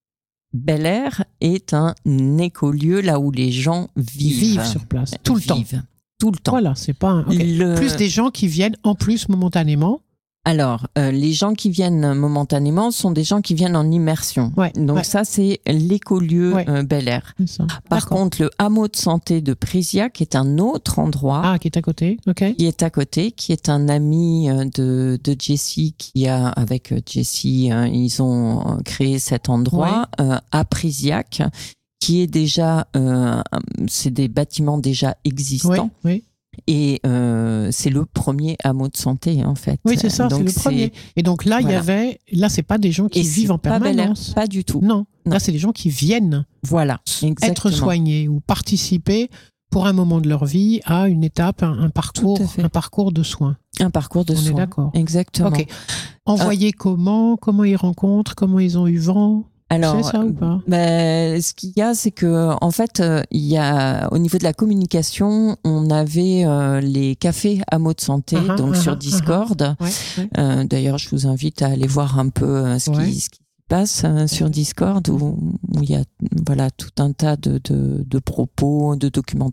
S4: Bel Air est un écolieu là où les gens
S3: Ils
S4: vivent.
S3: vivent sur place tout le temps.
S4: Vivent tout le temps.
S3: Voilà, c'est pas un, ok.
S4: Le-
S3: Plus des gens qui viennent en plus momentanément.
S4: Alors, euh, les gens qui viennent momentanément sont des gens qui viennent en immersion.
S3: Ouais,
S4: Donc
S3: ouais.
S4: ça, c'est l'écolieu
S3: Ouais.
S4: euh, Bel Air.
S3: C'est ça.
S4: Par
S3: D'accord.
S4: contre, le hameau de santé de Prisiac est un autre endroit
S3: Ah, qui est à côté, ok.
S4: qui est à côté, qui est un ami euh, de, de Jessie qui a, avec euh, Jessie, euh, ils ont euh, créé cet endroit euh, à Prisiac, qui est déjà, euh, c'est des bâtiments déjà
S3: Oui,
S4: existants.
S3: oui.
S4: Et euh, c'est le premier hameau de santé, en fait.
S3: Oui, c'est ça, c'est
S4: Donc,
S3: le premier. Et donc là, il y
S4: voilà.
S3: avait, là, c'est pas des gens qui
S4: Et
S3: vivent
S4: c'est
S3: en
S4: pas Bel Air,
S3: permanence.
S4: pas du tout.
S3: Non,
S4: Non.
S3: là, c'est des gens qui viennent
S4: Voilà, exactement.
S3: être soignés ou participer pour un moment de leur vie à une étape, un, un parcours,
S4: Tout à fait.
S3: un parcours de soins.
S4: Un parcours de
S3: On est
S4: soins.
S3: d'accord.
S4: Exactement.
S3: Ok. Envoyer comment, comment ils rencontrent, comment ils ont eu vent.
S4: Alors,
S3: Tu sais ça ou pas?
S4: ben, ce qu'il y a, c'est que en fait, euh, il y a au niveau de la communication, on avait euh, les cafés hameaux de santé,
S3: Uh-huh,
S4: donc
S3: uh-huh,
S4: sur
S3: uh-huh.
S4: Discord.
S3: Ouais, ouais.
S4: Euh, D'ailleurs, je vous invite à aller voir un peu euh, ce,
S3: Ouais.
S4: qui, ce qui se passe euh, sur Discord, où, où il y a voilà tout un tas de, de, de propos, de documentations